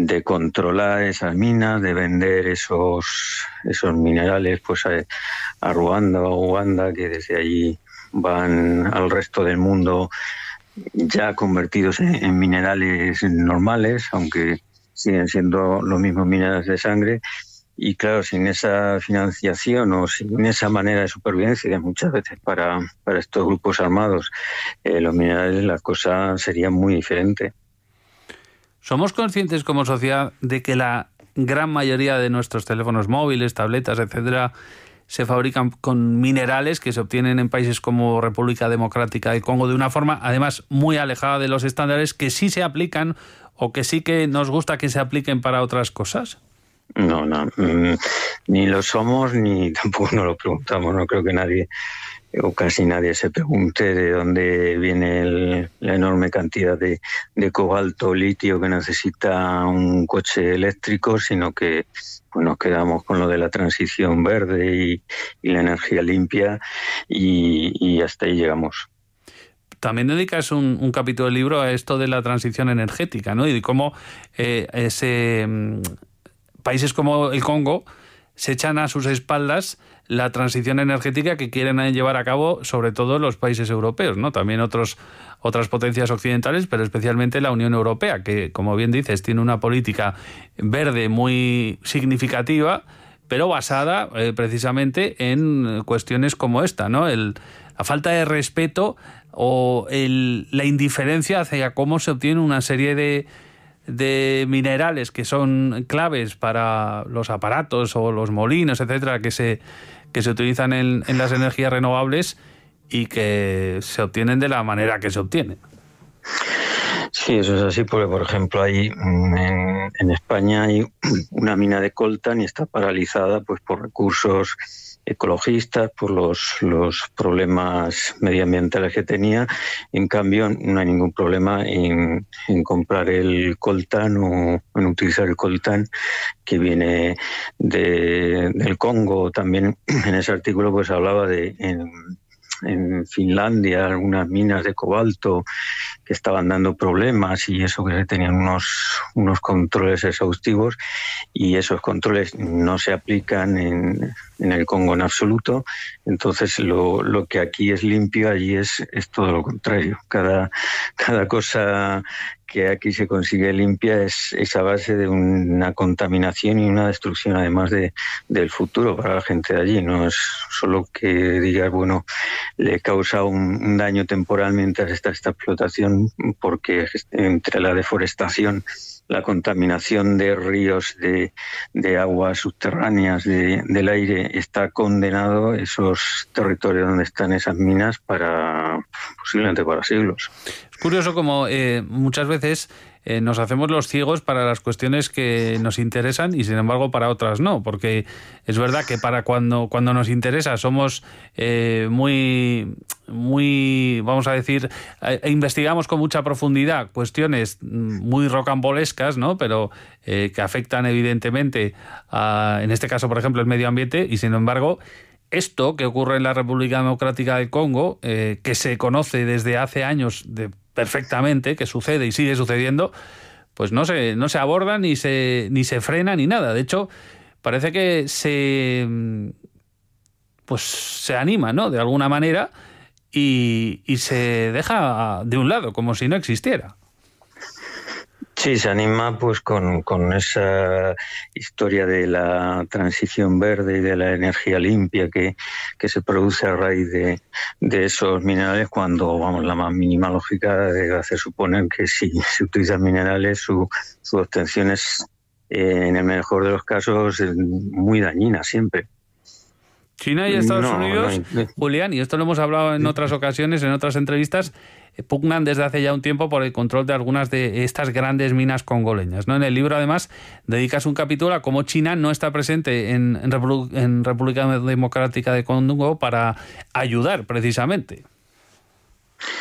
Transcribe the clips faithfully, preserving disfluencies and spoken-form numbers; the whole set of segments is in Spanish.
de controlar esas minas, de vender esos esos minerales pues a, a Ruanda o Uganda, que desde allí van al resto del mundo ya convertidos en, en minerales normales, aunque siguen siendo los mismos minerales de sangre. Y claro, sin esa financiación o sin esa manera de supervivencia, que muchas veces para, para estos grupos armados, eh, los minerales, la cosa sería muy diferente. ¿Somos conscientes como sociedad de que la gran mayoría de nuestros teléfonos móviles, tabletas, etcétera, se fabrican con minerales que se obtienen en países como República Democrática del Congo de una forma, además, muy alejada de los estándares que sí se aplican o que sí que nos gusta que se apliquen para otras cosas? No, no, ni lo somos ni tampoco nos lo preguntamos. No creo que nadie o casi nadie se pregunte de dónde viene el, la enorme cantidad de, de cobalto, litio que necesita un coche eléctrico, sino que pues nos quedamos con lo de la transición verde y, y la energía limpia y, y hasta ahí llegamos. También dedicas un, un capítulo del libro a esto de la transición energética, ¿no? Y de cómo eh, ese, países como el Congo se echan a sus espaldas la transición energética que quieren llevar a cabo sobre todo los países europeos, ¿no? También otros, otras potencias occidentales, pero especialmente la Unión Europea, que, como bien dices, tiene una política verde muy significativa, pero basada eh, precisamente en cuestiones como esta, ¿no? El, la falta de respeto o el, la indiferencia hacia cómo se obtiene una serie de de minerales que son claves para los aparatos o los molinos, etcétera, que se, que se utilizan en, en las energías renovables y que se obtienen de la manera que se obtienen. Sí, eso es así, porque por ejemplo hay en, en España hay una mina de coltan y está paralizada pues por recursos ecologistas, por los, los problemas medioambientales que tenía. En cambio, no hay ningún problema en, en comprar el coltán o en utilizar el coltán que viene de, del Congo. También en ese artículo pues hablaba de en, en Finlandia algunas minas de cobalto que estaban dando problemas y eso, que tenían unos, unos controles exhaustivos, y esos controles no se aplican en, en el Congo en absoluto. Entonces lo, lo que aquí es limpio, allí es, es todo lo contrario. Cada, cada cosa que aquí se consigue limpia es esa base de una contaminación y una destrucción además de, del futuro para la gente de allí. No es solo que digas, bueno, le causa un, un daño temporal mientras está esta explotación, porque entre la deforestación, la contaminación de ríos, de, de aguas subterráneas, de, del aire, está condenado esos territorios donde están esas minas para posiblemente para siglos. Es curioso como eh, muchas veces eh, nos hacemos los ciegos para las cuestiones que nos interesan y sin embargo para otras no, porque es verdad que para cuando, cuando nos interesa somos eh, muy, muy, vamos a decir, eh, investigamos con mucha profundidad cuestiones muy rocambolescas, ¿no? Pero eh, que afectan evidentemente a, en este caso, por ejemplo, el medio ambiente, y sin embargo esto que ocurre en la República Democrática del Congo, eh, que se conoce desde hace años de, perfectamente, que sucede y sigue sucediendo, pues no se, no se aborda ni se, ni se frena ni nada. De hecho, parece que se, pues, se anima, ¿no?, de alguna manera y, y se deja de un lado, como si no existiera. Sí, se anima pues con, con esa historia de la transición verde y de la energía limpia que, que se produce a raíz de, de esos minerales, cuando vamos la más mínima lógica debe hacer suponer que si se utilizan minerales su, su obtención es, eh, en el mejor de los casos, muy dañina siempre. China y Estados no, Unidos, no hay... Julián, y esto lo hemos hablado en otras ocasiones, en otras entrevistas, pugnan desde hace ya un tiempo por el control de algunas de estas grandes minas congoleñas, ¿no? En el libro, además, dedicas un capítulo a cómo China no está presente en, en, República, en República Democrática de Congo para ayudar, precisamente.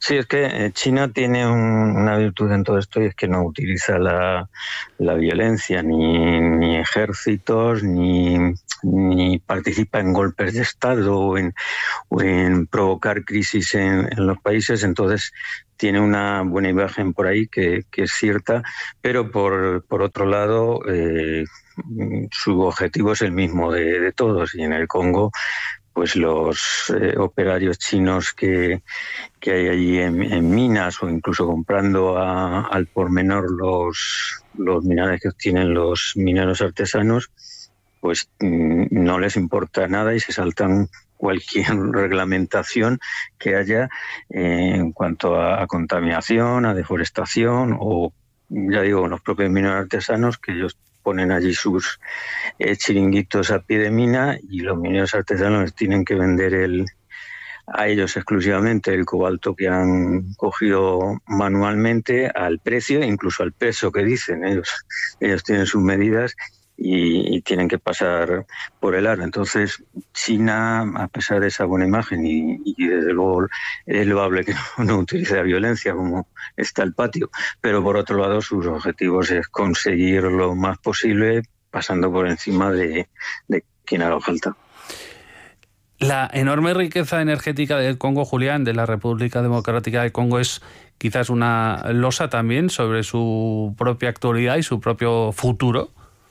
Sí, es que China tiene un, una virtud en todo esto y es que no utiliza la, la violencia, ni, ni ejércitos, ni, ni participa en golpes de Estado o en, o en provocar crisis en, en los países. Entonces tiene una buena imagen por ahí que, que es cierta, pero por, por otro lado eh, su objetivo es el mismo de, de todos, y en el Congo pues los eh, operarios chinos que, que hay allí en, en minas, o incluso comprando a, al por menor los, los minerales que obtienen los mineros artesanos, pues mm, no les importa nada y se saltan cualquier reglamentación que haya eh, en cuanto a, a contaminación, a deforestación, o ya digo, los propios mineros artesanos, que ellos ponen allí sus eh, chiringuitos a pie de mina, y los mineros artesanos tienen que vender el, a ellos exclusivamente el cobalto que han cogido manualmente al precio, incluso al peso que dicen. Ellos, ellos tienen sus medidas y, y tienen que pasar por el aro. Entonces, China, a pesar de esa buena imagen, y, y desde luego es loable que no, no utilice la violencia como está el patio, pero por otro lado sus objetivos es conseguir lo más posible pasando por encima de, de quien haga falta. La enorme riqueza energética del Congo, Julián, de la República Democrática del Congo, es quizás una losa también sobre su propia actualidad y su propio futuro.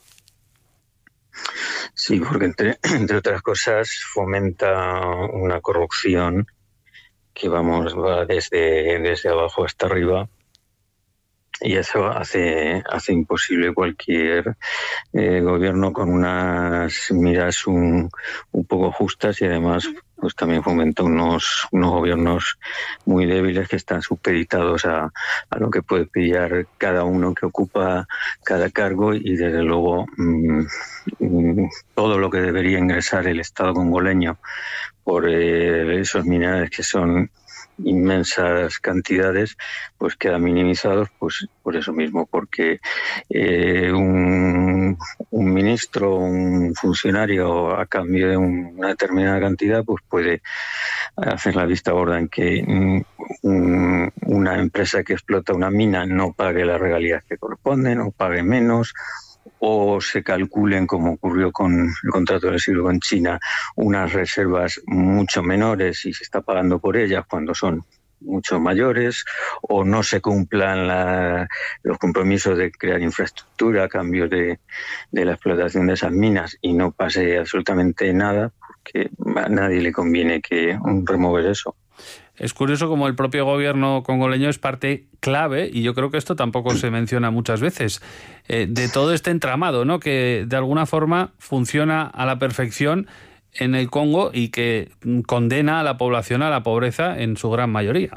Sí, porque entre, entre otras cosas fomenta una corrupción que vamos va desde, desde abajo hasta arriba, y eso hace, hace imposible cualquier eh, gobierno con unas miras un, un poco justas, y además pues también fomenta unos, unos gobiernos muy débiles que están supeditados a, a lo que puede pillar cada uno que ocupa cada cargo, y desde luego mmm, mmm, todo lo que debería ingresar el Estado congoleño por eh, esos minerales, que son inmensas cantidades, pues quedan minimizados, pues por eso mismo, porque eh, un, un ministro, un funcionario, a cambio de una determinada cantidad, pues puede hacer la vista gorda en que un, una empresa que explota una mina no pague las regalías que corresponden, o pague menos, o se calculen, como ocurrió con el contrato del siglo con China, unas reservas mucho menores y se está pagando por ellas cuando son mucho mayores, o no se cumplan la, los compromisos de crear infraestructura a cambio de, de la explotación de esas minas y no pase absolutamente nada, porque a nadie le conviene que remover eso. Es curioso como el propio gobierno congoleño es parte clave, y yo creo que esto tampoco se menciona muchas veces, eh, de todo este entramado, ¿no?, que de alguna forma funciona a la perfección en el Congo y que condena a la población a la pobreza en su gran mayoría.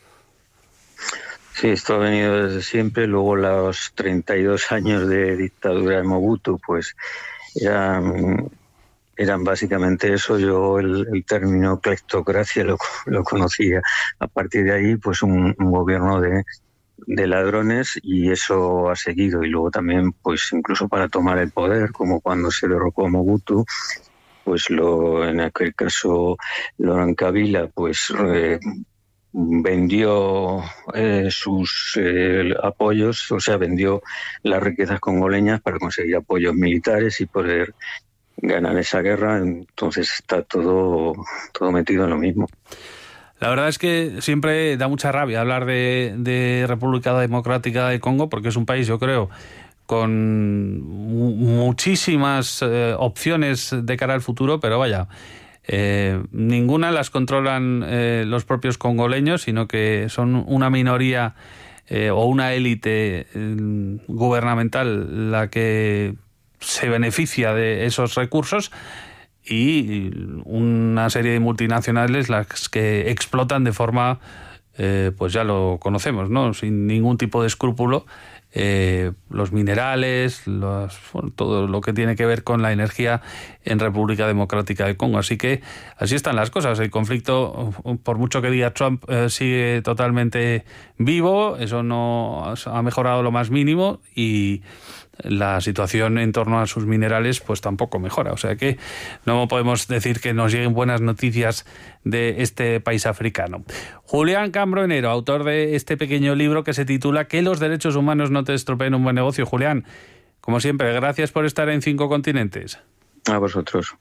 Sí, esto ha venido desde siempre. Luego los treinta y dos años de dictadura de Mobutu, pues eran... eran básicamente eso. Yo el, el término cleptocracia lo, lo conocía a partir de ahí, pues un, un gobierno de, de ladrones, y eso ha seguido. Y luego también, pues incluso para tomar el poder, como cuando se derrocó a Mobutu, pues lo, en aquel caso Laurent Kabila, pues eh, vendió eh, sus eh, apoyos, o sea, vendió las riquezas congoleñas para conseguir apoyos militares y poder ganar esa guerra. Entonces está todo, todo metido en lo mismo. La verdad es que siempre da mucha rabia hablar de, de República Democrática del Congo, porque es un país, yo creo, con muchísimas eh, opciones de cara al futuro, pero vaya, eh, ninguna las controlan eh, los propios congoleños, sino que son una minoría eh, o una élite eh, gubernamental la que se beneficia de esos recursos, y una serie de multinacionales las que explotan de forma, eh, pues ya lo conocemos, ¿no?, sin ningún tipo de escrúpulo, eh, los minerales, los, bueno, todo lo que tiene que ver con la energía en República Democrática del Congo. Así que así están las cosas. El conflicto, por mucho que diga Trump, eh, sigue totalmente vivo. Eso no ha mejorado lo más mínimo, y la situación en torno a sus minerales pues tampoco mejora. O sea que no podemos decir que nos lleguen buenas noticias de este país africano. Julián Cambronero, autor de este pequeño libro que se titula Que los derechos humanos no te estropeen un buen negocio. Julián, como siempre, gracias por estar en Cinco Continentes. A vosotros.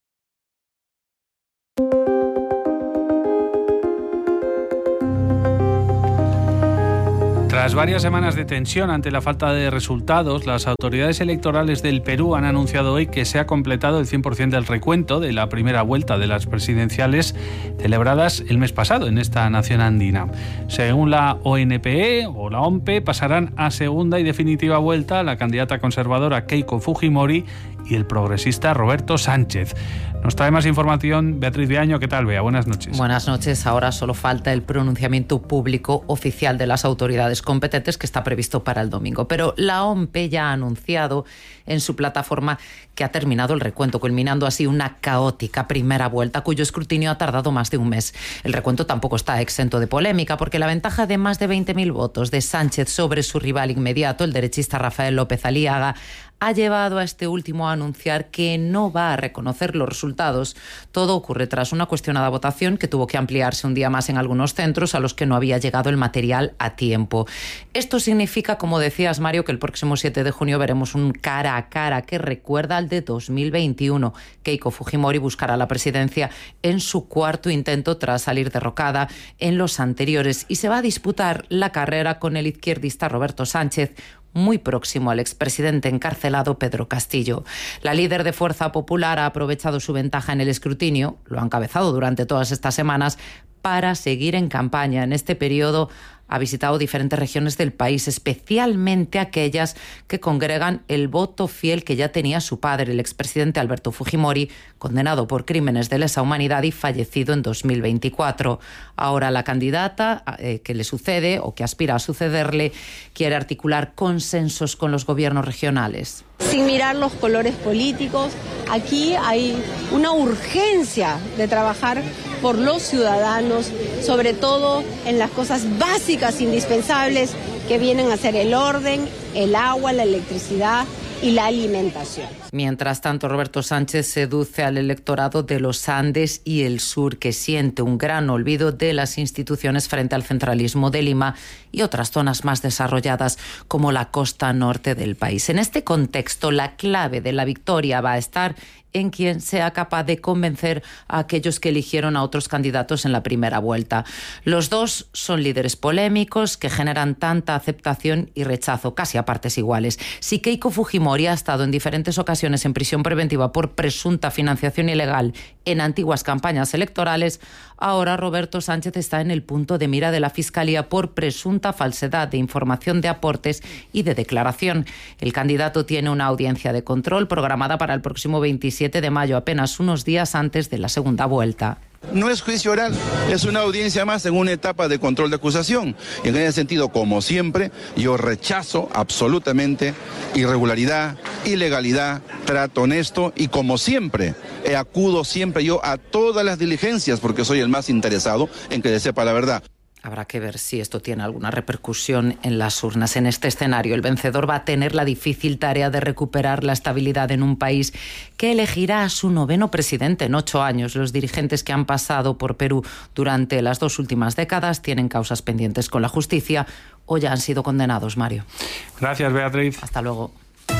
Tras varias semanas de tensión ante la falta de resultados, las autoridades electorales del Perú han anunciado hoy que se ha completado el cien por ciento del recuento de la primera vuelta de las presidenciales celebradas el mes pasado en esta nación andina. Según la O N P E o la O M P E, pasarán a segunda y definitiva vuelta la candidata conservadora Keiko Fujimori y el progresista Roberto Sánchez. Nos trae más información Beatriz Viaño. ¿Qué tal, Bea? Buenas noches. Buenas noches. Ahora solo falta el pronunciamiento público oficial de las autoridades competentes, que está previsto para el domingo. Pero la O M P E ya ha anunciado en su plataforma que ha terminado el recuento, culminando así una caótica primera vuelta cuyo escrutinio ha tardado más de un mes. El recuento tampoco está exento de polémica, porque la ventaja de más de veinte mil votos de Sánchez sobre su rival inmediato, el derechista Rafael López Aliaga, ha llevado a este último a anunciar que no va a reconocer los resultados. Todo ocurre tras una cuestionada votación que tuvo que ampliarse un día más en algunos centros a los que no había llegado el material a tiempo. Esto significa, como decías, Mario, que el próximo siete de junio veremos un cara a cara que recuerda al de dos mil veintiuno. Keiko Fujimori buscará la presidencia en su cuarto intento tras salir derrocada en los anteriores y se va a disputar la carrera con el izquierdista Roberto Sánchez, muy próximo al expresidente encarcelado Pedro Castillo. La líder de Fuerza Popular ha aprovechado su ventaja en el escrutinio, lo ha encabezado durante todas estas semanas, para seguir en campaña. En este periodo ha visitado diferentes regiones del país, especialmente aquellas que congregan el voto fiel que ya tenía su padre, el expresidente Alberto Fujimori, condenado por crímenes de lesa humanidad y fallecido en dos mil veinticuatro. Ahora la candidata eh, que le sucede o que aspira a sucederle quiere articular consensos con los gobiernos regionales. Sin mirar los colores políticos, aquí hay una urgencia de trabajar por los ciudadanos, sobre todo en las cosas básicas, indispensables, que vienen a ser el orden, el agua, la electricidad y la alimentación. Mientras tanto, Roberto Sánchez seduce al electorado de los Andes y el sur, que siente un gran olvido de las instituciones frente al centralismo de Lima y otras zonas más desarrolladas como la costa norte del país. En este contexto, la clave de la victoria va a estar en quien sea capaz de convencer a aquellos que eligieron a otros candidatos en la primera vuelta. Los dos son líderes polémicos que generan tanta aceptación y rechazo, casi a partes iguales. Si Keiko Fujimori ha estado en diferentes ocasiones en prisión preventiva por presunta financiación ilegal en antiguas campañas electorales, ahora Roberto Sánchez está en el punto de mira de la Fiscalía por presunta falsedad de información de aportes y de declaración. El candidato tiene una audiencia de control programada para el próximo veintisiete de mayo, apenas unos días antes de la segunda vuelta. No es juicio oral, es una audiencia más en una etapa de control de acusación. Y en ese sentido, como siempre, yo rechazo absolutamente irregularidad, ilegalidad, trato honesto y como siempre, eh, acudo siempre yo a todas las diligencias porque soy el más interesado en que se sepa la verdad. Habrá que ver si esto tiene alguna repercusión en las urnas. En este escenario, el vencedor va a tener la difícil tarea de recuperar la estabilidad en un país que elegirá a su noveno presidente en ocho años. Los dirigentes que han pasado por Perú durante las dos últimas décadas tienen causas pendientes con la justicia o ya han sido condenados, Mario. Gracias, Beatriz. Hasta luego.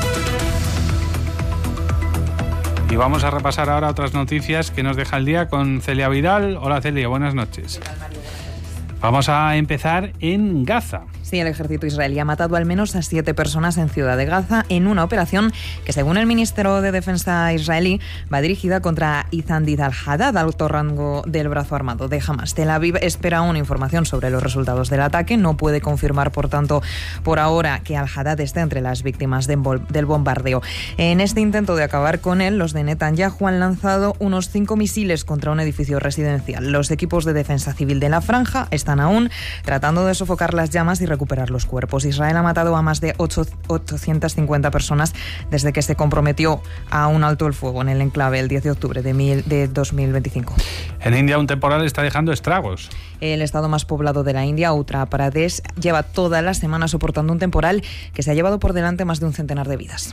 Y vamos a repasar ahora otras noticias que nos deja el día con Celia Vidal. Hola, Celia, buenas noches. Vamos a empezar en Gaza. Sí, el ejército israelí ha matado al menos a siete personas en Ciudad de Gaza en una operación que, según el Ministerio de Defensa israelí, va dirigida contra Izandid al-Haddad, alto rango del brazo armado de Hamas. Tel Aviv espera una información sobre los resultados del ataque. No puede confirmar, por tanto, por ahora que al-Haddad esté entre las víctimas de bol- del bombardeo. En este intento de acabar con él, los de Netanyahu han lanzado unos cinco misiles contra un edificio residencial. Los equipos de defensa civil de la franja están aún tratando de sofocar las llamas y recuperar recuperar los cuerpos. Israel ha matado a más de ochocientas cincuenta personas desde que se comprometió a un alto el fuego en el enclave el diez de octubre de dos mil veinticinco. En India un temporal está dejando estragos. El estado más poblado de la India, Uttar Pradesh, lleva toda la semana soportando un temporal que se ha llevado por delante más de un centenar de vidas.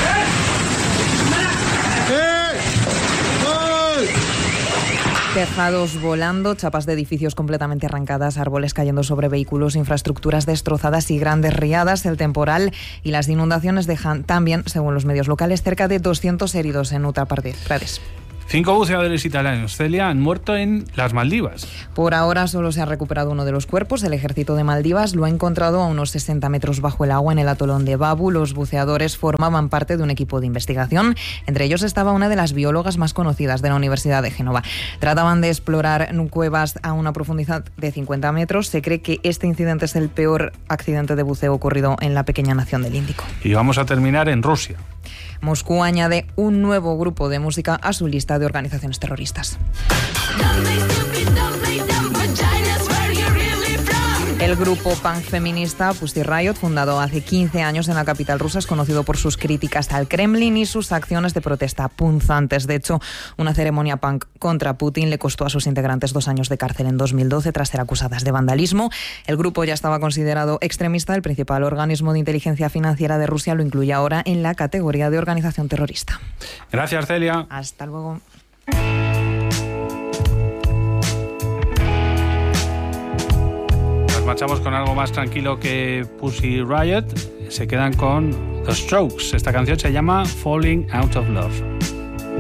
Tejados volando, chapas de edificios completamente arrancadas, árboles cayendo sobre vehículos, infraestructuras destrozadas y grandes riadas. El temporal y las inundaciones dejan también, según los medios locales, cerca de doscientos heridos en Uttar Pradesh. Cinco buceadores italianos, Celia, han muerto en las Maldivas. Por ahora solo se ha recuperado uno de los cuerpos. El ejército de Maldivas lo ha encontrado a unos sesenta metros bajo el agua en el atolón de Babu. Los buceadores formaban parte de un equipo de investigación. Entre ellos estaba una de las biólogas más conocidas de la Universidad de Génova. Trataban de explorar cuevas a una profundidad de cincuenta metros. Se cree que este incidente es el peor accidente de buceo ocurrido en la pequeña nación del Índico. Y vamos a terminar en Rusia. Moscú añade un nuevo grupo de música a su lista de organizaciones terroristas. El grupo punk feminista Pussy Riot, fundado hace quince años en la capital rusa, es conocido por sus críticas al Kremlin y sus acciones de protesta punzantes. De hecho, una ceremonia punk contra Putin le costó a sus integrantes dos años de cárcel en dos mil doce tras ser acusadas de vandalismo. El grupo ya estaba considerado extremista. El principal organismo de inteligencia financiera de Rusia lo incluye ahora en la categoría de organización terrorista. Gracias, Celia. Hasta luego. Marchamos con algo más tranquilo que Pussy Riot. Se quedan con The Strokes. Esta canción se llama Falling Out of Love.